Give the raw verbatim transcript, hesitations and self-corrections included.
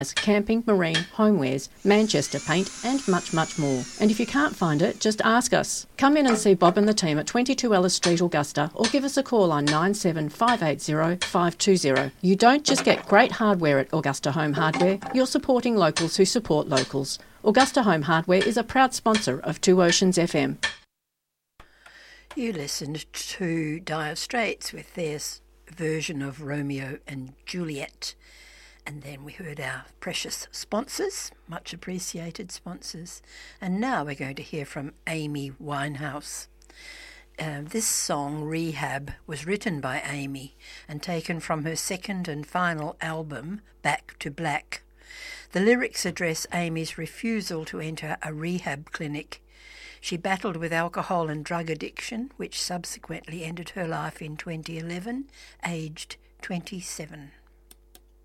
camping, marine, homewares, Manchester paint and much, much more. And if you can't find it, just ask us. Come in and see Bob and the team at twenty-two Ellis Street, Augusta, or give us a call on nine seven five eight zero five two zero. You don't just get great hardware at Augusta Home Hardware, you're supporting locals who support locals. Augusta Home Hardware is a proud sponsor of Two Oceans F M. You listened to Dire Straits with their version of Romeo and Juliet. And then we heard our precious sponsors, much appreciated sponsors. And now we're going to hear from Amy Winehouse. Uh, this song, Rehab, was written by Amy and taken from her second and final album, Back to Black. The lyrics address Amy's refusal to enter a rehab clinic. She battled with alcohol and drug addiction, which subsequently ended her life in twenty eleven, aged twenty-seven.